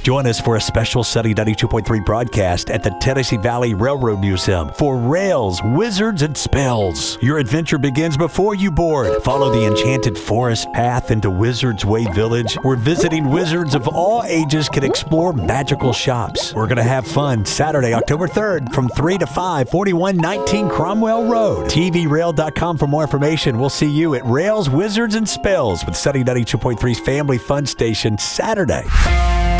Join us for a special Sunny 92.3 broadcast at the Tennessee Valley Railroad Museum for Rails, Wizards, and Spells. Your adventure begins before you board. Follow the enchanted forest path into Wizards Way Village, where visiting wizards of all ages can explore magical shops. We're going to have fun Saturday, October 3rd from 3 to 5, 4119 Cromwell Road. TVRail.com for more information. We'll see you at Rails, Wizards, and Spells with Sunny 92.3's Family Fun Station Saturday.